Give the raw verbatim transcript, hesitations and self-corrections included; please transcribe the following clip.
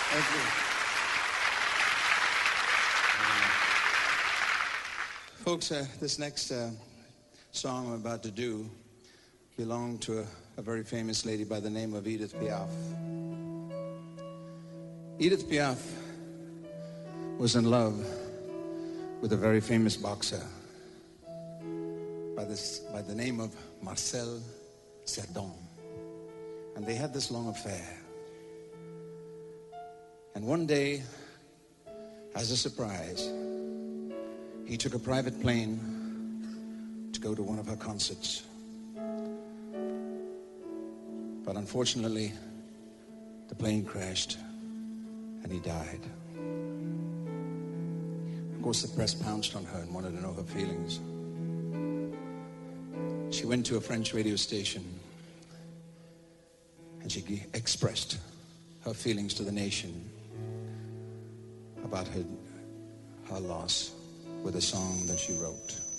Thank you. Folks, uh, this next uh, song I'm about to do belonged to a, a very famous lady by the name of Edith Piaf. Edith Piaf was in love with a very famous boxer by, this, by the name of Marcel Cerdan. And they had this long affair. And one day, as a surprise, he took a private plane to go to one of her concerts. But unfortunately, the plane crashed and he died. Of course, the press pounced on her and wanted to know her feelings. She went to a French radio station and she expressed her feelings to the nation about her, her loss with a song that she wrote.